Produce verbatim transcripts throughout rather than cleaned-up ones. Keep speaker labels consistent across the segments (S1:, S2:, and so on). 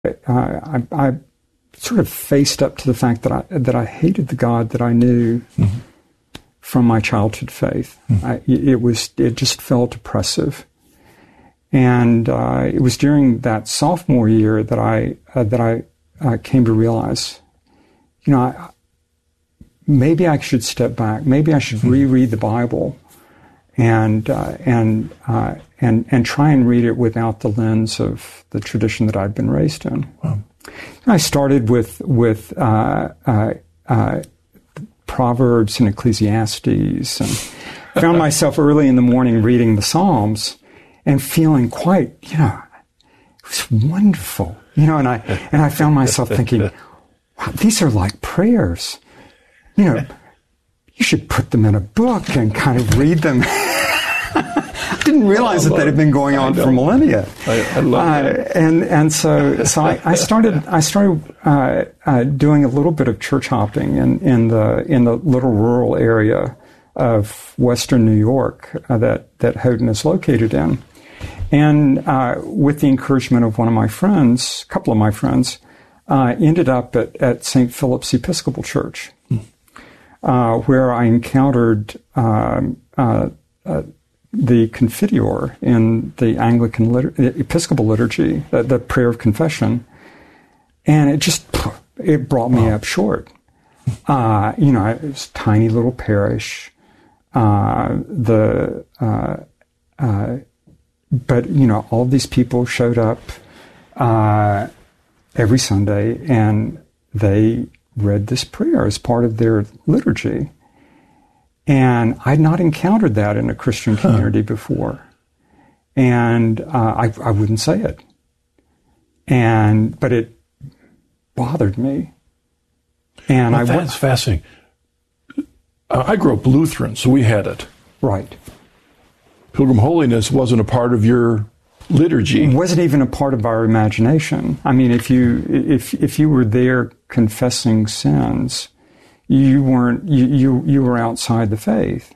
S1: Uh, I, I sort of faced up to the fact that I that I hated the God that I knew mm-hmm. from my childhood faith. Mm-hmm. I, it was it just felt oppressive, and uh, it was during that sophomore year that I uh, that I uh, came to realize, you know, I, maybe I should step back. Maybe I should mm-hmm. reread the Bible, and uh, and uh, and and try and read it without the lens of the tradition that I'd been raised in.
S2: Wow.
S1: I started with with uh, uh, uh, Proverbs and Ecclesiastes, and found myself early in the morning reading the Psalms, and feeling quite, you know, it was wonderful, you know. And I and I found myself thinking, wow, these are like prayers, you know. You should put them in a book and kind of read them. I didn't realize that that had been going on for millennia.
S2: I, I love
S1: uh,
S2: that.
S1: And and so so I, I started I started uh, uh, doing a little bit of church hopping in, in the in the little rural area of Western New York uh, that that Houghton is located in, and uh, with the encouragement of one of my friends, a couple of my friends, uh, ended up at, at Saint Philip's Episcopal Church, hmm. uh, where I encountered. Um, uh, uh, the Confiteor in the Anglican liter- Episcopal liturgy, the, the prayer of confession, and it just it brought me wow. up short. Uh, you know, it was a tiny little parish. Uh, the uh, uh, but you know, all these people showed up uh, every Sunday, and they read this prayer as part of their liturgy. And I'd not encountered that in a Christian community huh. before. And uh, I, I wouldn't say it. And but it bothered me. And
S2: well,
S1: I
S2: that's fascinating. Uh, I grew up Lutheran, so we had it.
S1: Right.
S2: Pilgrim Holiness wasn't a part of your liturgy.
S1: It wasn't even a part of our imagination. I mean, if you if if you were there confessing sins, you weren't you you, you were outside the faith.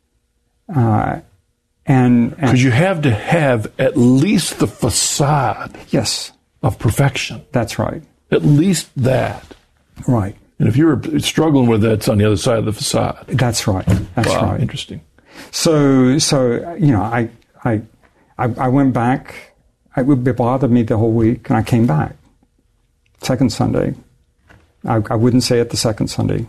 S1: Uh, and
S2: because you have to have at least the facade.
S1: Yes.
S2: Of perfection.
S1: That's right.
S2: At least that.
S1: Right.
S2: And if you're struggling with that, it's on the other side of the facade.
S1: That's right. That's
S2: wow,
S1: right.
S2: Interesting.
S1: So, so you know, I, I, I, I went back. It would bother me the whole week, and I came back. Second Sunday, I, I wouldn't say it the second Sunday.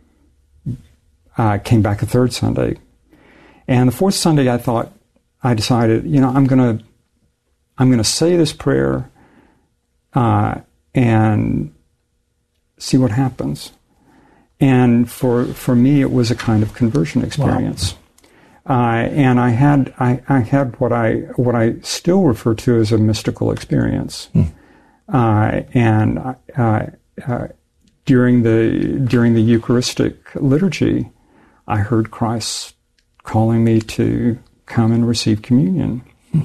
S1: I came back a third Sunday, and the fourth Sunday, I thought, I decided, you know, I'm gonna, I'm gonna say this prayer, uh, and see what happens. And for for me, it was a kind of conversion experience. Wow. Uh, and I had I, I had what I what I still refer to as a mystical experience. Hmm. Uh, and uh, uh, during the during the Eucharistic liturgy, I heard Christ calling me to come and receive communion. Hmm.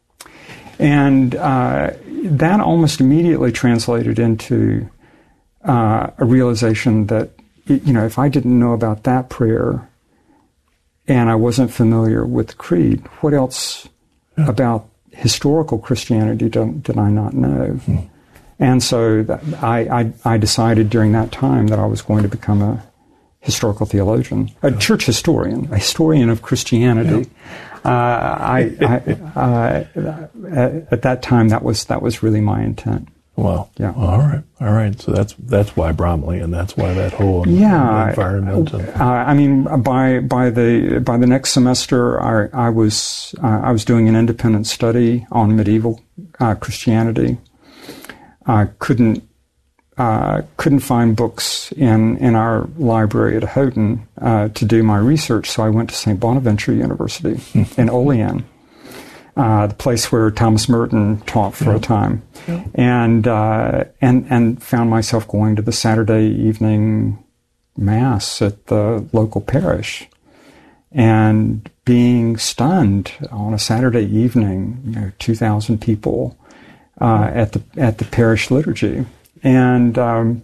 S1: And uh, that almost immediately translated into uh, a realization that, you know, if I didn't know about that prayer and I wasn't familiar with the creed, what else yeah. about historical Christianity did, did I not know? Hmm. And so that I, I, I decided during that time that I was going to become a historical theologian, a yeah. church historian, a historian of Christianity. Yeah. Uh, I, I uh, at that time, that was that was really my intent.
S2: Wow.
S1: Yeah.
S2: Well, all right. All right. So that's that's why Bromley, and that's why that whole
S1: yeah,
S2: environment.
S1: Uh, I mean, by by the by the next semester, I I was uh, I was doing an independent study on medieval uh, Christianity. I couldn't uh, couldn't find books in in our library at Houghton uh, to do my research, so I went to Saint Bonaventure University in Olean. Uh, the place where Thomas Merton taught for yeah. a time, yeah. and uh, and and found myself going to the Saturday evening mass at the local parish, and being stunned on a Saturday evening, you know, two thousand people uh, at the at the parish liturgy, and um,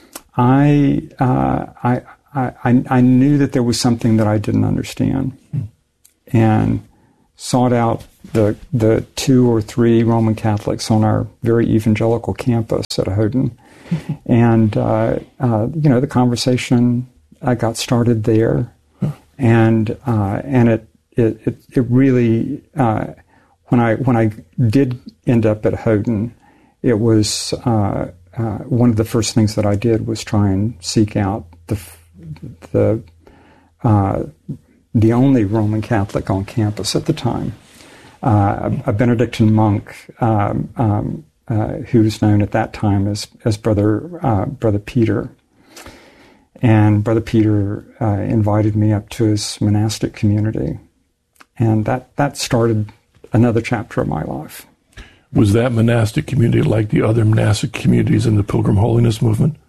S1: I, uh, I I I knew that there was something that I didn't understand, mm. and sought out the the two or three Roman Catholics on our very evangelical campus at Houghton, and uh, uh, you know the conversation I got started there, and uh, and it it it, it really uh, when I when I did end up at Houghton, it was uh, uh, one of the first things that I did was try and seek out the the uh, the only Roman Catholic on campus at the time. Uh, a, a Benedictine monk um, um, uh, who was known at that time as as Brother uh, Brother Peter, and Brother Peter uh, invited me up to his monastic community, and that that started another chapter of my life.
S2: Was that monastic community like the other monastic communities in the Pilgrim Holiness movement?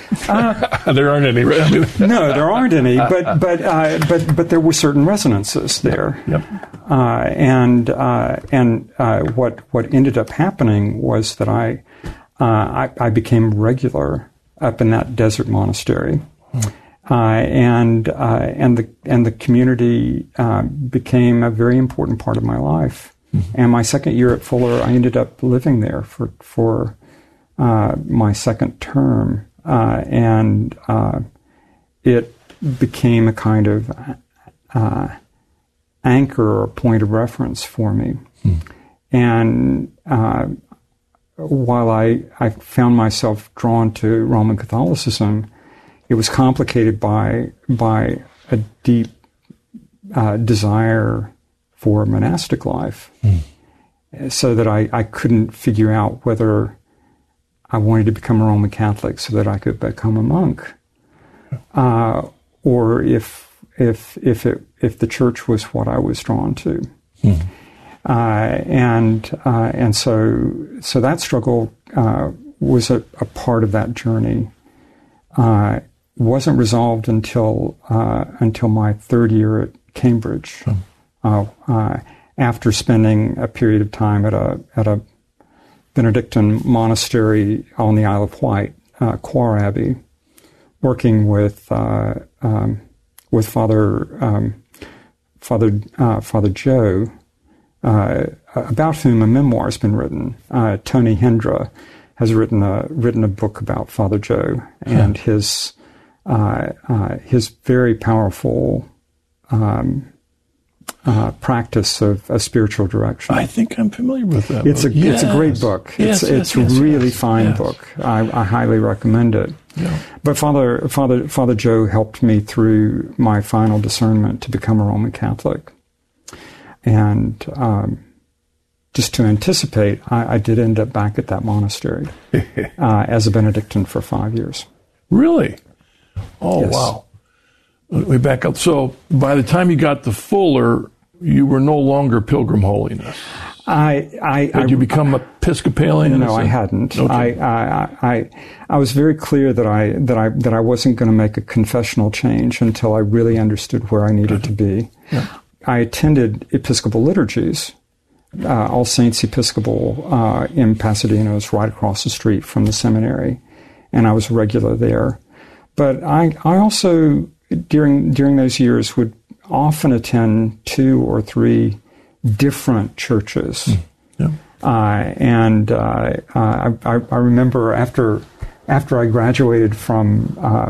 S2: Uh, there aren't any. Right? I mean,
S1: no, there aren't any. But but uh, but but there were certain resonances there.
S2: Yep.
S1: Uh, and uh, and uh, what what ended up happening was that I uh, I, I became regular up in that desert monastery, hmm. uh, and uh, and the and the community uh, became a very important part of my life. Mm-hmm. And my second year at Fuller, I ended up living there for for uh, my second term. Uh, and uh, it became a kind of uh, anchor or point of reference for me. Hmm. And uh, while I, I found myself drawn to Roman Catholicism, it was complicated by by a deep uh, desire for monastic life, hmm. so that I, I couldn't figure out whether I wanted to become a Roman Catholic so that I could become a monk, uh, or if if if it if the church was what I was drawn to, mm. uh, and uh, and so so that struggle uh, was a, a part of that journey. Uh, wasn't resolved until uh, until my third year at Cambridge, mm. uh, uh, after spending a period of time at a at a Benedictine monastery on the Isle of Wight, uh, Quar Abbey, working with uh, um, with Father um, Father uh, Father Joe, uh, about whom a memoir has been written. Uh, Tony Hendra has written a written a book about Father Joe and huh. his uh, uh, his very powerful Um, Uh, practice of a spiritual direction.
S2: I think I'm familiar with that.
S1: It's
S2: book.
S1: a
S2: yes.
S1: it's a great book.
S2: Yes,
S1: it's
S2: yes,
S1: it's
S2: yes,
S1: a really
S2: yes,
S1: fine
S2: yes.
S1: book. I, I highly recommend it.
S2: Yeah.
S1: But Father Father Father Joe helped me through my final discernment to become a Roman Catholic. And um, just to anticipate, I, I did end up back at that monastery uh, as a Benedictine for five years.
S2: Really? Oh
S1: yes.
S2: Wow! Let me back up. So by the time you got to Fuller, you were no longer Pilgrim Holiness.
S1: I, I,
S2: Did
S1: I,
S2: you become Episcopalian?
S1: No, I hadn't.
S2: Okay.
S1: I, I, I, I was very clear that I that I that I wasn't going to make a confessional change until I really understood where I needed to be.
S2: Yeah.
S1: I attended Episcopal liturgies. Uh, All Saints Episcopal uh, in Pasadena is right across the street from the seminary, and I was a regular there. But I, I also during during those years would often attend two or three different churches. Mm, yeah. uh, and uh, uh, I, I remember after after I graduated from uh,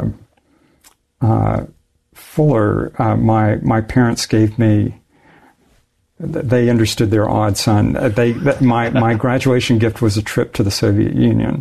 S1: uh, Fuller, uh, my my parents gave me, they understood their odd son. They my my graduation gift was a trip to the Soviet Union,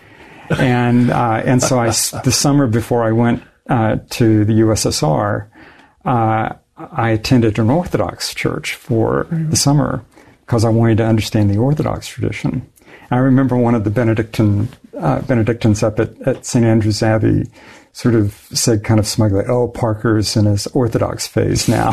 S1: and uh, and so I the summer before I went uh, to the U S S R. Uh, I attended an Orthodox church for the summer because I wanted to understand the Orthodox tradition. I remember one of the Benedictine uh, Benedictines up at, at Saint Andrew's Abbey sort of said kind of smugly, "Oh, Parker's in his Orthodox phase now."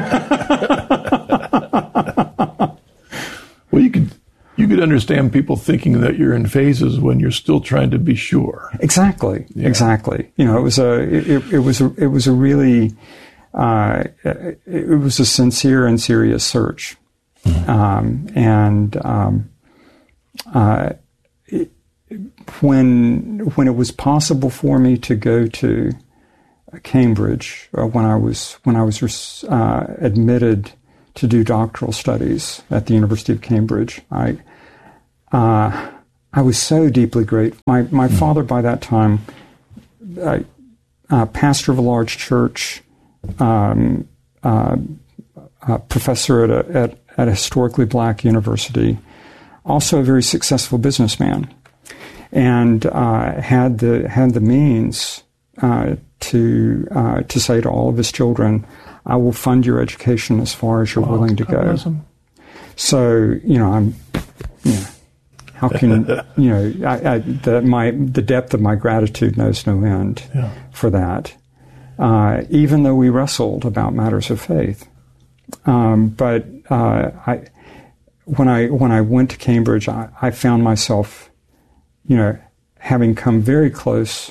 S2: Well, you could you could understand people thinking that you're in phases when you're still trying to be sure.
S1: Exactly, yeah. exactly. You know, it was a it, it was a, it was a really uh, it was a sincere and serious search, mm-hmm. um, and um, uh, it, when when it was possible for me to go to Cambridge, uh, when I was when I was uh, admitted to do doctoral studies at the University of Cambridge. I uh, I was so deeply grateful. My my mm. father, by that time, uh, uh, pastor of a large church, um, uh, uh, professor at a, at, at a historically black university, also a very successful businessman, and uh, had the had the means uh, to uh, to say to all of his children, "I will fund your education as far as you're wow, willing to go." Awesome. So you know, I'm, you know, how can you know I, I, the, my the depth of my gratitude knows no end yeah. for that. Uh, even though we wrestled about matters of faith, um, but uh, I. When I when I went to Cambridge, I, I found myself, you know, having come very close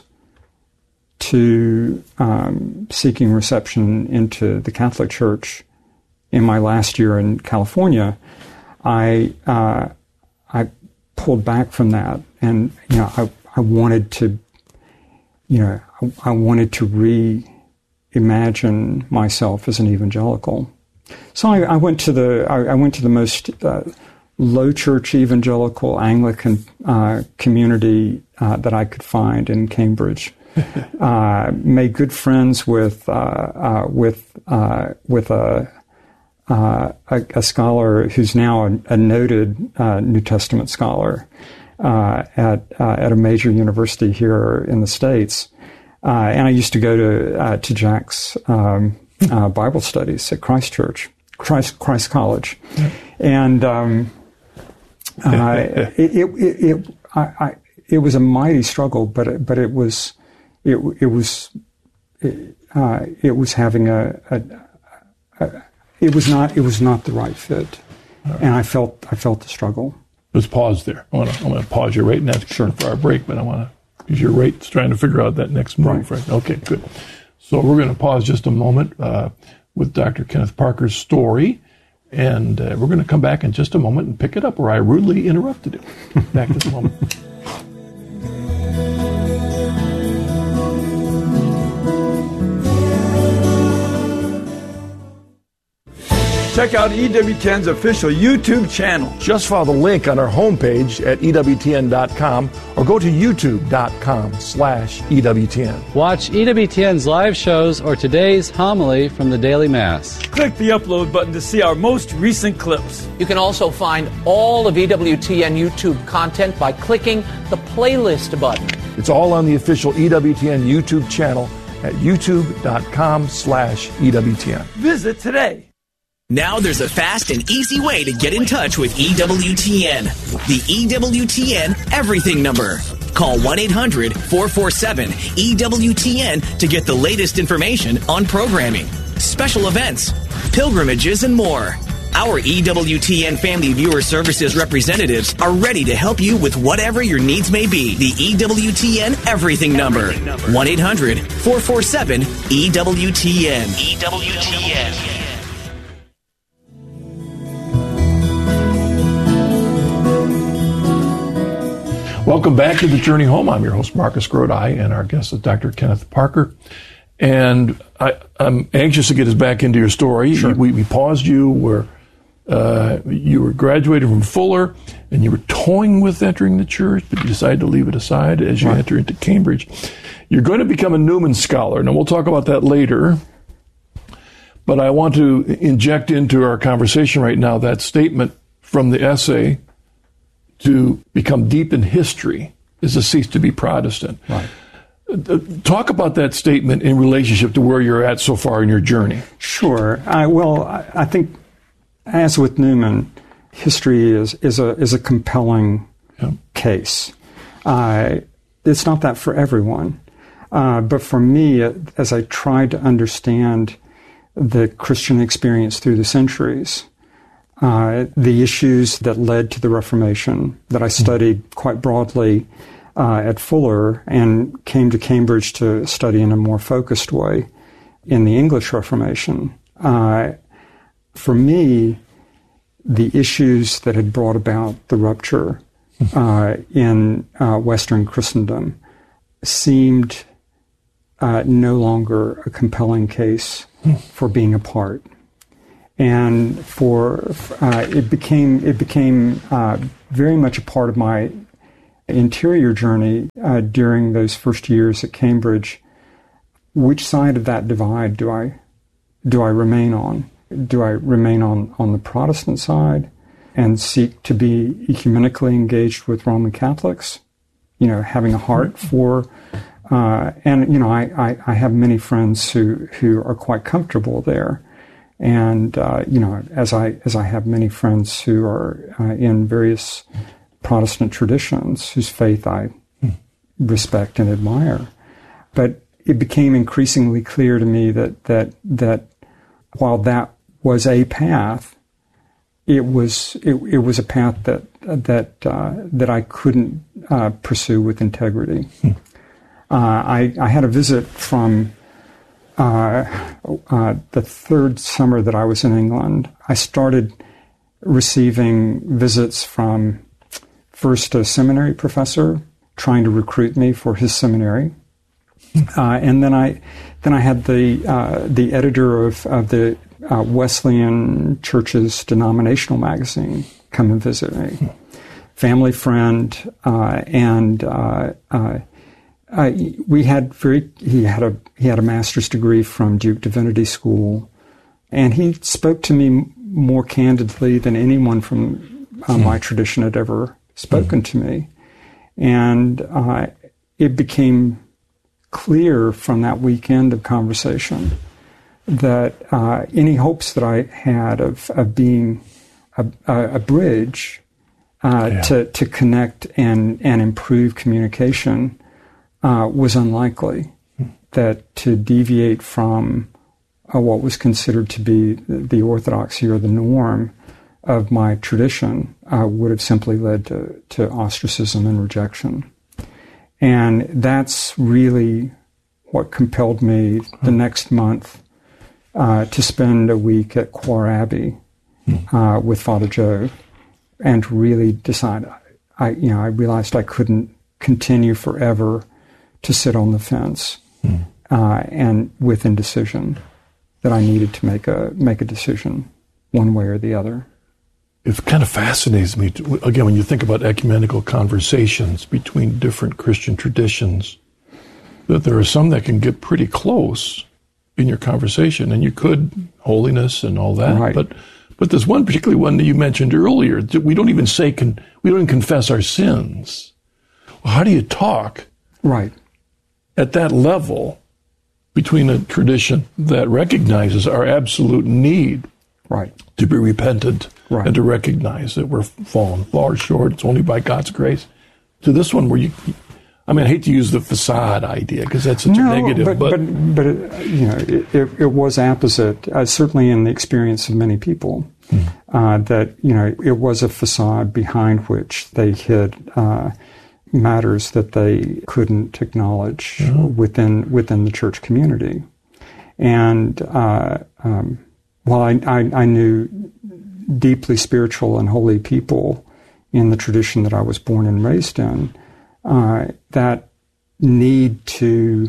S1: to um, seeking reception into the Catholic Church in my last year in California. I uh, I pulled back from that, and you know, I I wanted to, you know, I, I wanted to reimagine myself as an evangelical. So I, I went to the I, I went to the most uh, low church evangelical Anglican uh, community uh, that I could find in Cambridge. uh, made good friends with uh, uh, with uh, with a, uh, a a scholar who's now a, a noted uh, New Testament scholar uh, at uh, at a major university here in the States, uh, and I used to go to uh, to Jack's. Um, Uh, Bible studies at Christ Church, Christ Christ College, yeah. and um, uh, it it, it, it, I, I, it was a mighty struggle, but it, but it was it it was it, uh, it was having a, a, a it was not it was not the right fit, right. And I felt I felt the struggle.
S2: Let's pause there. I want to I'm going to pause you right now sure. for our break, but I want to because you're right trying to figure out that next move. Right. right? Okay, good. So we're going to pause just a moment uh, with Doctor Kenneth Parker's story, and uh, we're going to come back in just a moment and pick it up where I rudely interrupted him. Back in a moment.
S3: Check out E W T N's official YouTube channel.
S4: Just follow the link on our homepage at E W T N dot com or go to YouTube.com slash EWTN.
S5: Watch E W T N's live shows or today's homily from the Daily Mass.
S3: Click the upload button to see our most recent clips.
S6: You can also find all of E W T N YouTube content by clicking the playlist button.
S4: It's all on the official E W T N YouTube channel at YouTube.com slash EWTN.
S3: Visit today.
S7: Now there's a fast and easy way to get in touch with E W T N. The E W T N Everything number. Call one eight hundred four four seven E W T N to get the latest information on programming, special events, pilgrimages, and more. Our E W T N Family Viewer Services representatives are ready to help you with whatever your needs may be. The E W T N Everything number. one eight hundred four four seven E W T N. E W T N.
S2: Welcome back to The Journey Home. I'm your host, Marcus Grodi, and our guest is Doctor Kenneth Parker. And I, I'm anxious to get us back into your story.
S1: Sure.
S2: We, we paused you where uh, you were graduated from Fuller, and you were toying with entering the church, but you decided to leave it aside as you right. enter into Cambridge. You're going to become a Newman Scholar. Now, we'll talk about that later. But I want to inject into our conversation right now that statement from the essay, to become deep in history is to cease to be Protestant.
S1: Right.
S2: Talk about that statement in relationship to where you're at so far in your journey.
S1: Sure. I, well, I, I think, as with Newman, history is is a is a compelling yeah. case. Uh, it's not that for everyone, uh, but for me, as I tried to understand the Christian experience through the centuries. Uh, the issues that led to the Reformation that I studied quite broadly uh, at Fuller and came to Cambridge to study in a more focused way in the English Reformation. Uh, for me, the issues that had brought about the rupture uh, in uh, Western Christendom seemed uh, no longer a compelling case for being apart. And for uh, it became it became uh, very much a part of my interior journey uh, during those first years at Cambridge. Which side of that divide do I do I remain on? Do I remain on, on the Protestant side and seek to be ecumenically engaged with Roman Catholics? You know, having a heart for, uh, and you know, I, I, I have many friends who, who are quite comfortable there. And, uh, you know, as I, as I have many friends who are uh, in various Protestant traditions whose faith I respect and admire. But it became increasingly clear to me that, that, that while that was a path, it was, it, it was a path that, that, uh, that I couldn't, uh, pursue with integrity. Hmm. Uh, I, I had a visit from, Uh, uh, the third summer that I was in England. I started receiving visits from first a seminary professor trying to recruit me for his seminary, uh, and then I then I had the uh, the editor of, of the uh, Wesleyan Church's denominational magazine come and visit me, family friend, uh, and. Uh, uh, Uh, we had very. He had a he had a master's degree from Duke Divinity School, and he spoke to me more candidly than anyone from uh, my tradition had ever spoken to me, and uh, it became clear from that weekend of conversation that uh, any hopes that I had of of being a, a, a bridge uh, yeah. to to connect and and improve communication. Uh, was unlikely. That to deviate from uh, what was considered to be the orthodoxy or the norm of my tradition uh, would have simply led to, to ostracism and rejection. And that's really what compelled me the next month uh, to spend a week at Quar Abbey uh, with Father Joe, and to really decide. I, you know, I realized I couldn't continue forever to sit on the fence, mm. uh, and with indecision, that I needed to make a make a decision, one way or the other.
S2: It kind of fascinates me, to, again, when you think about ecumenical conversations between different Christian traditions, that there are some that can get pretty close in your conversation, and you could, holiness and all that,
S1: right.
S2: but but there's one particularly one that you mentioned earlier, that we don't even say, con, we don't even confess our sins. Well, how do you talk?
S1: Right.
S2: At that level, between a tradition that recognizes our absolute need
S1: right.
S2: to be repentant
S1: right.
S2: and to recognize that we're fallen far short, it's only by God's grace, to this one where you, I mean, I hate to use the facade idea because that's such
S1: no,
S2: a negative,
S1: but,
S2: but...
S1: but, but it, you know, it, it, it was apposite, uh, certainly in the experience of many people, mm. uh, that, you know, it was a facade behind which they hid uh, matters that they couldn't acknowledge mm-hmm. within within the church community. And uh, um, while I, I, I knew deeply spiritual and holy people in the tradition that I was born and raised in, uh, that need to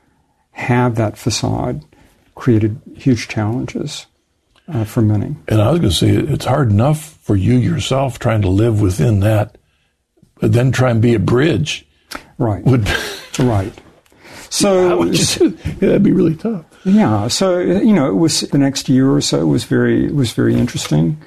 S1: have that facade created huge challenges uh, for many.
S2: And I was going to say, it's hard enough for you yourself trying to live within that, but then try and be a bridge.
S1: Right.
S2: Would
S1: right. So
S2: how would you do? Yeah, that'd be really tough.
S1: Yeah. So, you know, it was the next year or so was very was very interesting.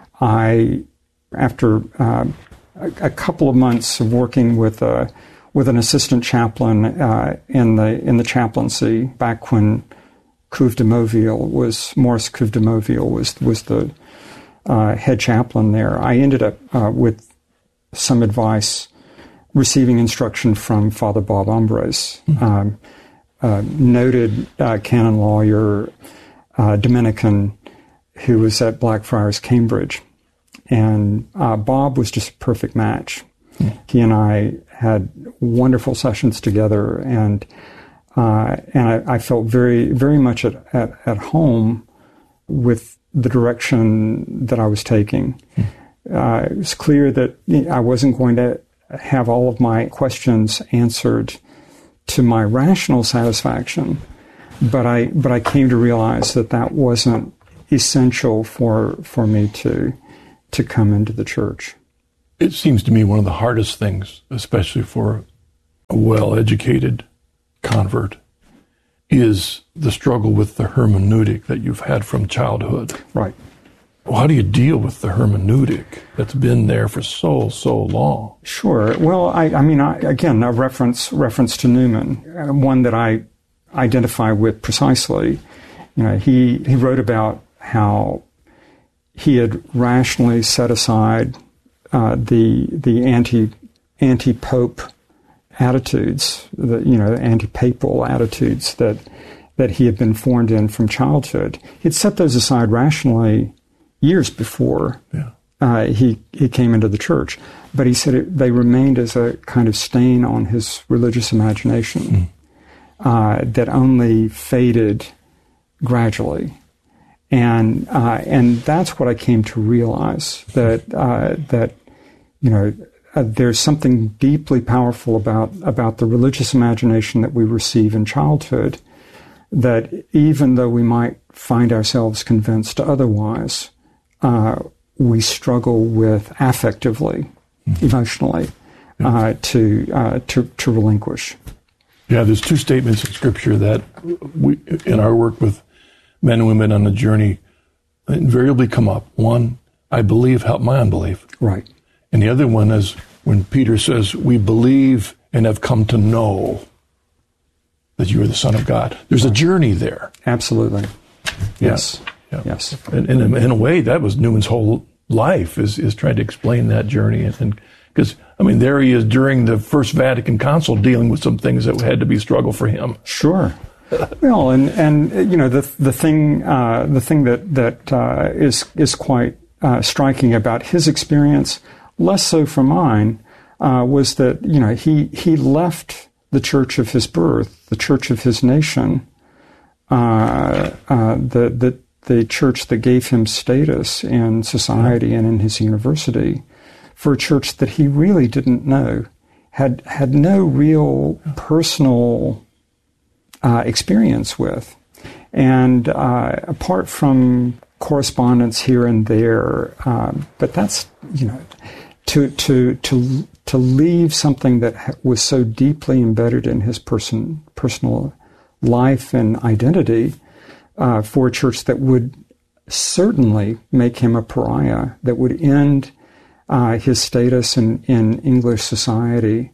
S1: I, after uh, a, a couple of months of working with a with an assistant chaplain uh, in the in the chaplaincy back when Couve de Mauville was Maurice Couve de Mauville was was the uh, head chaplain there. I ended up uh, with some advice, receiving instruction from Father Bob Ambrose, mm-hmm. um, uh, noted uh, canon lawyer, uh, Dominican, who was at Blackfriars, Cambridge. And uh, Bob was just a perfect match. Mm-hmm. He and I had wonderful sessions together, and uh, and I, I felt very, very much at, at, at home with the direction that I was taking. Mm-hmm. Uh, it was clear that I wasn't going to have all of my questions answered to my rational satisfaction, but I but I came to realize that that wasn't essential for for me to to come into the church.
S2: It seems to me one of the hardest things, especially for a well-educated convert, is the struggle with the hermeneutic that you've had from childhood.
S1: Right.
S2: Well, how do you deal with the hermeneutic that's been there for so, so long?
S1: Sure. Well, I, I mean, I, again, a reference reference to Newman, uh, one that I identify with precisely. You know, he, he wrote about how he had rationally set aside uh, the the anti anti pope attitudes, the you know anti papal attitudes that that he had been formed in from childhood. He'd set those aside rationally years before
S2: yeah.
S1: uh, he he came into the church, but he said it, they remained as a kind of stain on his religious imagination mm. uh, that only faded gradually. And uh, and that's what I came to realize, that uh, that you know uh, there's something deeply powerful about about the religious imagination that we receive in childhood, that even though we might find ourselves convinced otherwise, uh, we struggle with affectively, mm-hmm. emotionally, uh, to uh, to to relinquish.
S2: Yeah, there's two statements in Scripture that we, in our work with men and women on the journey, invariably come up. One, I believe, help my unbelief.
S1: Right.
S2: And the other one is when Peter says, we believe and have come to know that you are the Son of God. There's right. a journey there.
S1: Absolutely. Yes.
S2: Yeah.
S1: Yes.
S2: And, and in a way, that was Newman's whole life, is, is trying to explain that journey. And because, I mean, there he is during the First Vatican Council dealing with some things that had to be a struggle for him.
S1: Sure. Well, and, and you know the the thing uh, the thing that that uh, is is quite uh, striking about his experience, less so from mine, uh, was that you know he he left the church of his birth, the church of his nation, uh, uh, the the the church that gave him status in society and in his university, for a church that he really didn't know, had had no real personal Uh, experience with. And uh, apart from correspondence here and there, um, but that's, you know, to to to to leave something that ha- was so deeply embedded in his person personal life and identity uh, for a church that would certainly make him a pariah, that would end uh, his status in, in English society.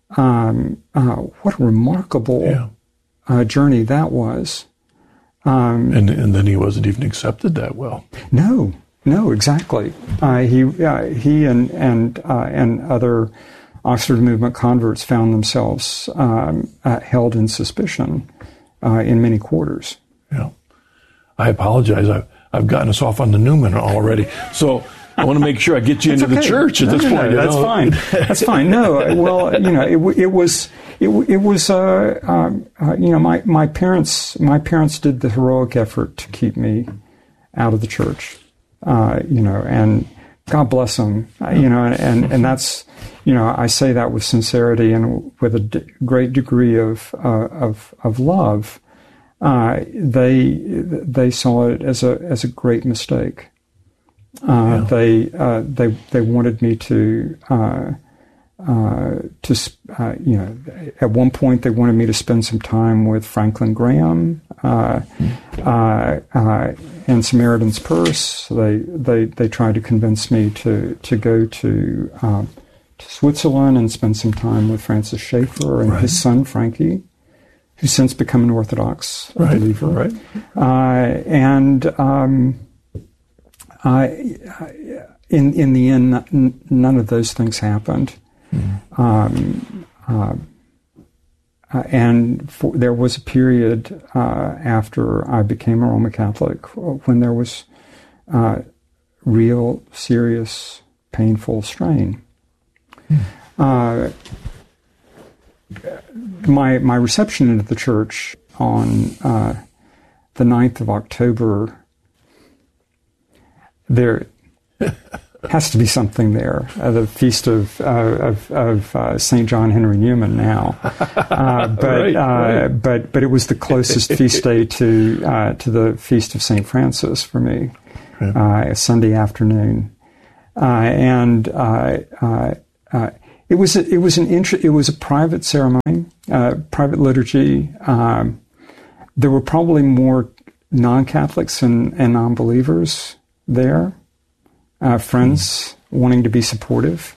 S1: Um, uh, what a remarkable
S2: yeah.
S1: Uh, journey that was. Um,
S2: and and then he wasn't even accepted that well.
S1: No, no, exactly. Uh, he uh, he and and uh, and other Oxford movement converts found themselves um, uh, held in suspicion uh, in many quarters.
S2: Yeah, I apologize. I've I've gotten us off on the Newman already. So I want to make sure I get you into
S1: okay.
S2: the church at
S1: no,
S2: this
S1: no,
S2: point.
S1: No, that's
S2: know?
S1: fine. That's fine. No, well, you know, it, it was, it, it was, uh, um, uh, you know, my, my parents, my parents did the heroic effort to keep me out of the church, uh, you know, and God bless them, you know, and, and, and that's, you know, I say that with sincerity and with a d- great degree of, uh, of, of love. Uh, they, they saw it as a, as a great mistake. Uh, yeah. They uh, they they wanted me to uh, uh, to uh, you know at one point they wanted me to spend some time with Franklin Graham uh, uh, uh, and Samaritan's Purse. They they they tried to convince me to to go to uh, to Switzerland and spend some time with Francis Schaeffer and right. his son Frankie, who's since become an Orthodox
S2: right.
S1: believer.
S2: Right.
S1: Uh, and um, Uh, in in the end, n- none of those things happened, mm-hmm. um, uh, uh, and for, there was a period uh, after I became a Roman Catholic when there was uh, real, serious, painful strain. Mm-hmm. Uh, my my reception into the church on uh, the ninth of October. There, has to be something there. Uh, the feast of uh, of, of uh, Saint John Henry Newman now, uh, but
S2: right,
S1: uh,
S2: right.
S1: but but it was the closest feast day to uh, to the feast of Saint Francis for me, uh, a Sunday afternoon, uh, and uh, uh, uh, it was a, it was an int- it was a private ceremony, uh, private liturgy. Um, there were probably more non-Catholics and, and non-believers there. Uh, friends mm. wanting to be supportive,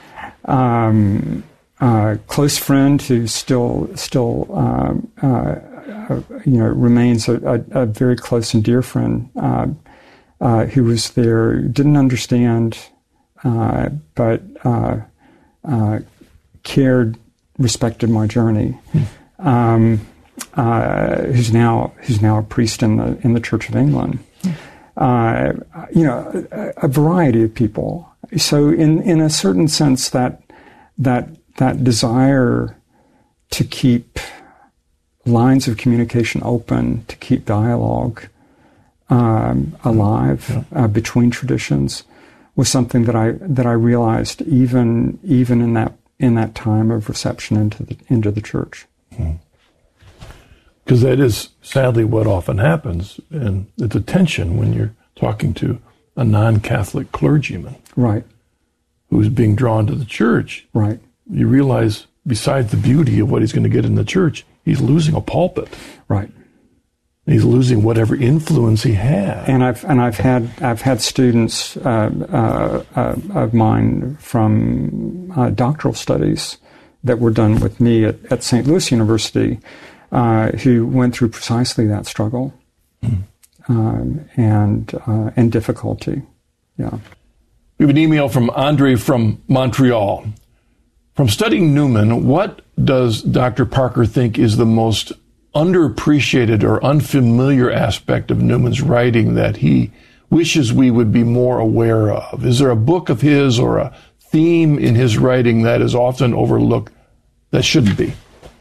S1: um, uh, close friend who still still um, uh, uh, you know remains a, a, a very close and dear friend uh, uh, who was there, didn't understand, uh, but uh, uh, cared, respected my journey. Mm. Um, uh, who's now who's now a priest in the in the Church of England. Mm. Uh, you know, a, a variety of people. So, in, in a certain sense, that that that desire to keep lines of communication open, to keep dialogue um, alive yeah. uh, between traditions, was something that I that I realized even even in that in that time of reception into the into the church.
S2: Mm. Because that is sadly what often happens, and it's a tension when you're talking to a non-Catholic clergyman,
S1: right,
S2: who's being drawn to the church.
S1: Right,
S2: you realize, besides the beauty of what he's going to get in the church, he's losing a pulpit.
S1: Right,
S2: he's losing whatever influence he had.
S1: And I've and I've had I've had students uh, uh, uh, of mine from uh, doctoral studies that were done with me at, at Saint Louis University. Uh, who went through precisely that struggle mm. um, and uh, and difficulty. Yeah.
S2: We have an email from Andre from Montreal. From studying Newman, what does Doctor Parker think is the most underappreciated or unfamiliar aspect of Newman's writing that he wishes we would be more aware of? Is there a book of his or a theme in his writing that is often overlooked that shouldn't be?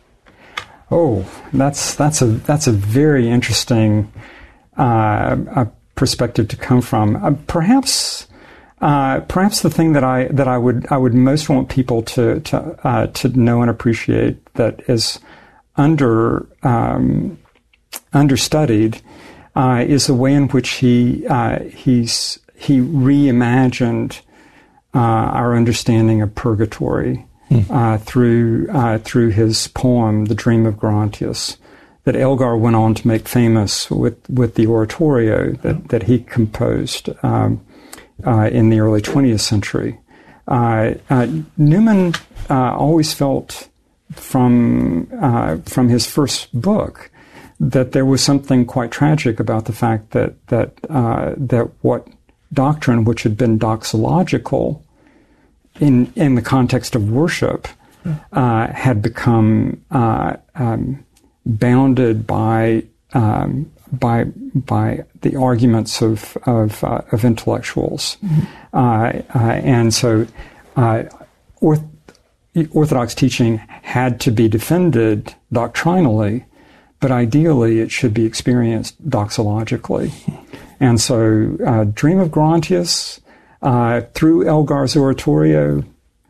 S1: Oh, that's that's a that's a very interesting uh, a perspective to come from. Uh, perhaps, uh, perhaps the thing that I that I would I would most want people to to uh, to know and appreciate that is under um, understudied uh, is the way in which he uh, he's he reimagined uh, our understanding of purgatory. Uh, through uh, through his poem, The Dream of Gerontius, that Elgar went on to make famous with, with the oratorio that, that he composed um, uh, in the early twentieth century. Uh, uh, Newman uh, always felt from uh, from his first book that there was something quite tragic about the fact that that uh, that what doctrine, which had been doxological in in the context of worship, uh, had become uh, um, bounded by um, by by the arguments of of, uh, of intellectuals, mm-hmm. uh, uh, and so uh, orth- Orthodox teaching had to be defended doctrinally, but ideally it should be experienced doxologically, and so uh, Dream of Gerontius. Uh, through Elgar's oratorio,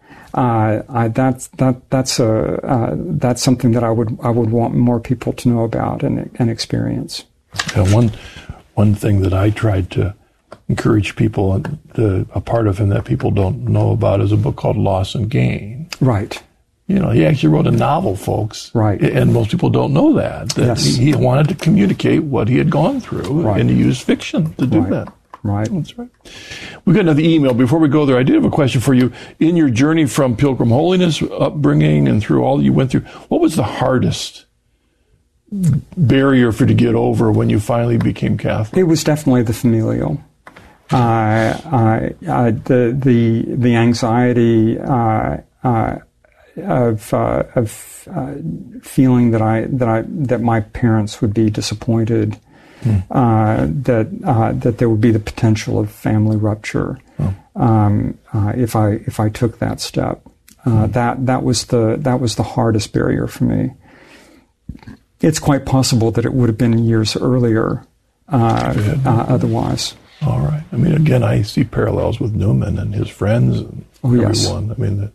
S1: uh, I, that's that that's a uh, that's something that I would I would want more people to know about and and experience.
S2: Yeah, one one thing that I tried to encourage people, and the, a part of him that people don't know about, is a book called Loss and Gain.
S1: Right.
S2: You know, he actually wrote a novel, folks.
S1: Right.
S2: And most people don't know that. That
S1: yes.
S2: he, he wanted to communicate what he had gone through,
S1: right.
S2: and he used fiction to do
S1: right.
S2: that.
S1: Right.
S2: That's right. We got another email. Before we go there, I did have a question for you. In your journey from Pilgrim Holiness upbringing and through all that you went through, what was the hardest barrier for you to get over when you finally became Catholic?
S1: It was definitely the familial. Uh, uh, uh, the the the anxiety uh, uh, of uh, of uh, feeling that I that I that my parents would be disappointed. Hmm. Uh, that uh, that there would be the potential of family rupture oh. um, uh, if I if I took that step. Uh, hmm. That that was the that was the hardest barrier for me. It's quite possible that it would have been years earlier uh, uh, otherwise.
S2: All right. I mean, again, I see parallels with Newman and his friends and
S1: oh, yes.
S2: everyone. I mean, the,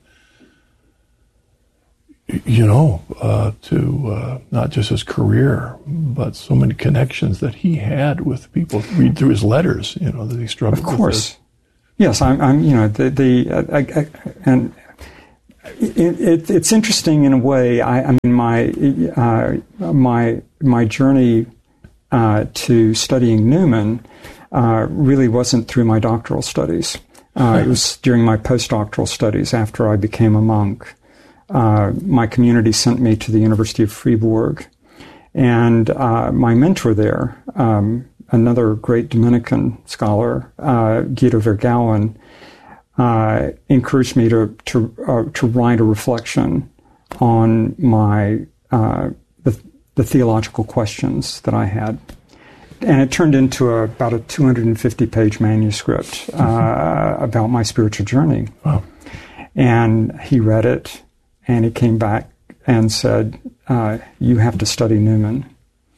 S2: you know, uh, to uh, not just his career, but so many connections that he had with people. Read through his letters, you know, that he struggled with.
S1: Of course. With yes, I'm, I'm, you know, the, the uh, I, I, and it, it, it's interesting in a way. I, I mean, my, uh, my, my journey uh, to studying Newman uh, really wasn't through my doctoral studies. Uh, it was during my postdoctoral studies after I became a monk. Uh, my community sent me to the University of Fribourg, and uh, my mentor there, um, another great Dominican scholar, uh, Guido Vergouwen, uh, encouraged me to to, uh, to write a reflection on my uh, the, the theological questions that I had, and it turned into a, about a two hundred fifty page manuscript uh, mm-hmm. about my spiritual journey.
S2: Wow.
S1: And he read it. And he came back and said, uh, "You have to study Newman."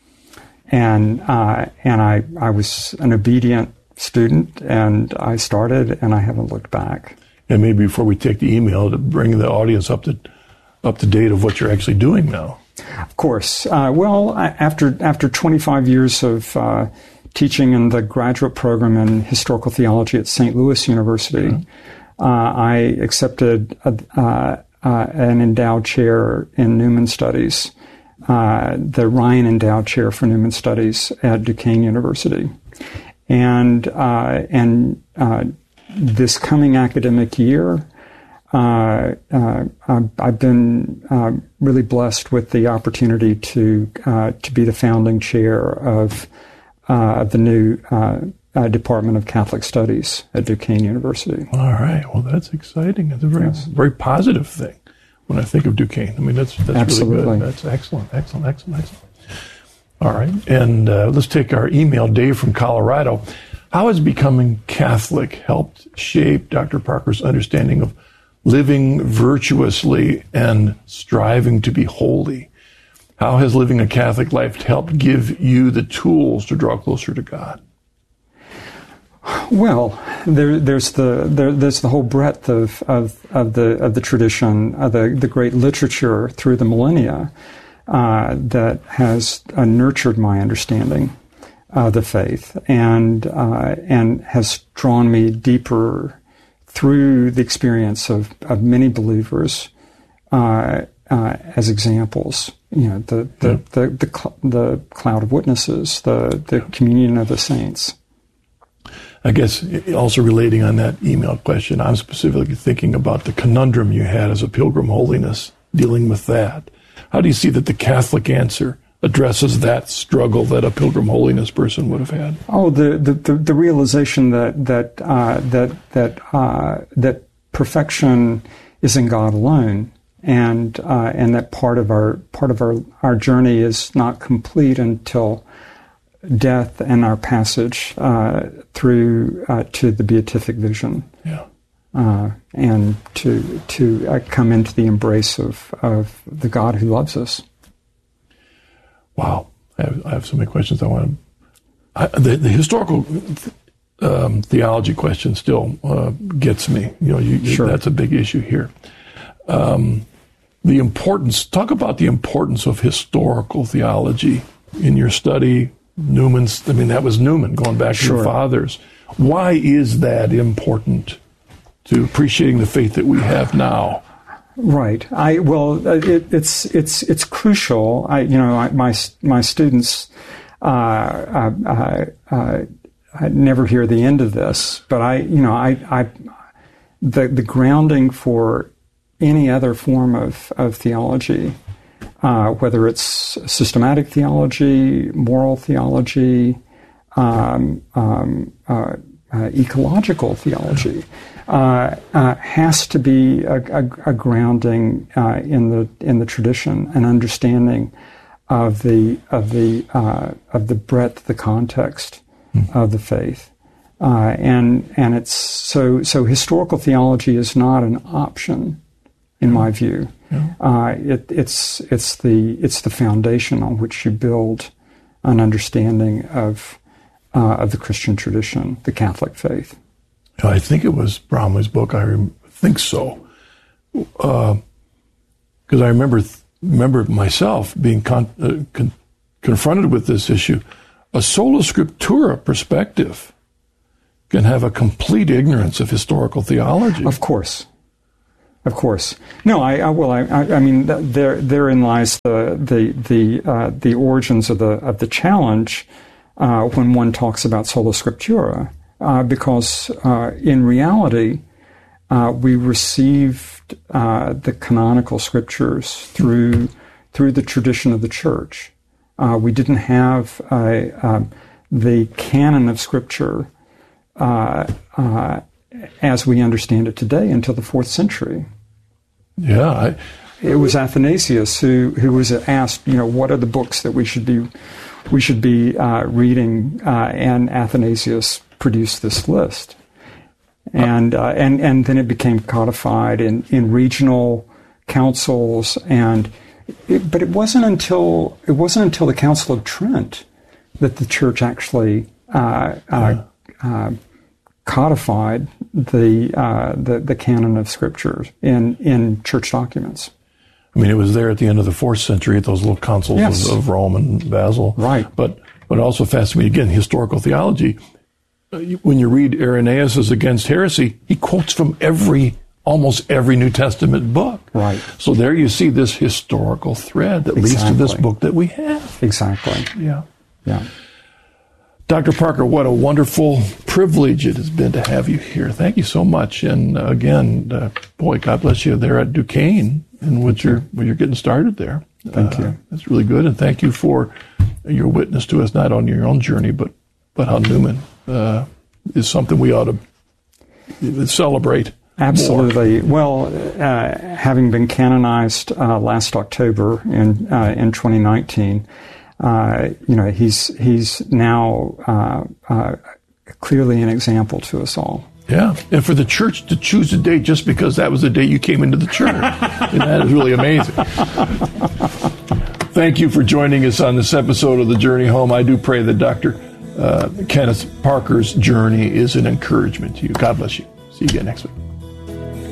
S1: And uh, and I I was an obedient student, and I started, and I haven't looked back.
S2: And maybe before we take the email, to bring the audience up to up to date of what you're actually doing now.
S1: Of course. Uh, well, I, after after twenty-five years of uh, teaching in the graduate program in historical theology at Saint Louis University, mm-hmm. uh, I accepted a, uh, Uh, an endowed chair in Newman Studies, uh, the Ryan Endowed Chair for Newman Studies at Duquesne University. And uh, and uh, this coming academic year, uh, uh, I've been uh, really blessed with the opportunity to uh, to be the founding chair of uh, the new uh, Uh, Department of Catholic Studies at Duquesne University.
S2: All right. Well, that's exciting. It's a very,
S1: yes.
S2: very positive thing when I think of Duquesne. I mean, that's that's
S1: Absolutely.
S2: really good. That's excellent, excellent, excellent, excellent. All right. And uh, let's take our email. Dave from Colorado. How has becoming Catholic helped shape Doctor Parker's understanding of living virtuously and striving to be holy? How has living a Catholic life helped give you the tools to draw closer to God?
S1: Well, there, there's the there, there's the whole breadth of, of, of the of the tradition, uh, the the great literature through the millennia uh, that has uh, nurtured my understanding of the faith and uh, and has drawn me deeper through the experience of, of many believers uh, uh, as examples. You know, the the yeah. the, the, the, the cloud of witnesses, the the communion of the saints.
S2: I guess also relating on that email question, I'm specifically thinking about the conundrum you had as a Pilgrim Holiness, dealing with that. How do you see that the Catholic answer addresses that struggle that a Pilgrim Holiness person would have had?
S1: Oh, the the, the, the realization that that uh, that that uh, that perfection is in God alone, and uh, and that part of our part of our, our journey is not complete until death and our passage uh, through uh, to the beatific vision,
S2: yeah,
S1: uh, and to to uh, come into the embrace of, of the God who loves us.
S2: Wow, I have, I have so many questions. I want to. I, the, the historical um, theology question still uh, gets me. You know, you,
S1: sure.
S2: That's a big issue here. Um, the importance. Talk about the importance of historical theology in your study. Newman's, I mean, that was Newman, going back to
S1: sure.
S2: the fathers. Why is that important to appreciating the faith that we have now?
S1: Right. I well, it, it's it's it's crucial. I you know I, my my students uh, uh, uh, I never hear the end of this, but I you know I I the the grounding for any other form of of theology. Uh, whether it's systematic theology, moral theology, um, um, uh, uh, ecological theology, uh, uh, has to be a, a, a grounding uh, in the in the tradition, an understanding of the of the uh, of the breadth, the context mm-hmm. of the faith, uh, and and it's so so historical theology is not an option, in my view. Yeah. Uh, it, it's it's the it's the foundation on which you build an understanding of uh, of the Christian tradition, the Catholic faith.
S2: I think it was Bromley's book. I rem- think so. Because uh, I remember th- remember myself being con- uh, con- confronted with this issue. A sola scriptura perspective can have a complete ignorance of historical theology.
S1: Of course. Of course. No, I, I well, I, I mean, there, therein lies the the the uh, the origins of the of the challenge uh, when one talks about sola scriptura, uh, because uh, in reality, uh, we received uh, the canonical scriptures through through the tradition of the church. Uh, we didn't have uh, uh, the canon of scripture uh, uh, as we understand it today until the fourth century.
S2: Yeah, I,
S1: it was Athanasius who, who was asked, you know, what are the books that we should be we should be uh, reading, uh, and Athanasius produced this list, and uh, and and then it became codified in, in regional councils, and it, but it wasn't until it wasn't until the Council of Trent that the church actually uh, uh, uh, codified the, uh, the the canon of scriptures in, in church documents.
S2: I mean, it was there at the end of the fourth century at those little councils
S1: yes.
S2: of, of Rome and Basel.
S1: Right.
S2: But but also fascinating, again, historical theology. When you read Irenaeus' Against Heresy, he quotes from every, almost every New Testament book.
S1: Right.
S2: So there you see this historical thread that
S1: exactly.
S2: leads to this book that we have.
S1: Exactly.
S2: Yeah.
S1: Yeah.
S2: Doctor Parker, what a wonderful privilege it has been to have you here. Thank you so much. And uh, again, uh, boy, God bless you there at Duquesne and what you're, what you're getting started there.
S1: Thank
S2: uh,
S1: you.
S2: That's really good. And thank you for your witness to us, not on your own journey, but, but how Newman uh, is something we ought to celebrate.
S1: Absolutely. More. Well, uh, having been canonized uh, last October in uh, in twenty nineteen, Uh, you know, he's he's now uh, uh, clearly an example to us all.
S2: Yeah, and for the church to choose a date just because that was the day you came into the church, and that is really amazing. Thank you for joining us on this episode of The Journey Home. I do pray that Doctor Uh, Kenneth Parker's journey is an encouragement to you. God bless you. See you again next week.